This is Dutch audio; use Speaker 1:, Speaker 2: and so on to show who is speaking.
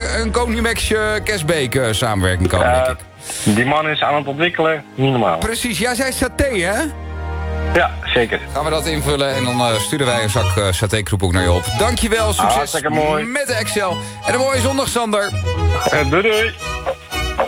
Speaker 1: een Konimax Kesbeek samenwerking komen, denk ik.
Speaker 2: Die man is aan het ontwikkelen, niet normaal.
Speaker 1: Precies, jij zei saté, hè?
Speaker 2: Ja, zeker.
Speaker 1: Gaan we dat invullen en dan sturen wij een zak saté-kroephoek naar je op. Dankjewel, succes
Speaker 2: hartstikke mooi.
Speaker 1: met de Excel. En een mooie zondag, Sander.
Speaker 2: Doei doei.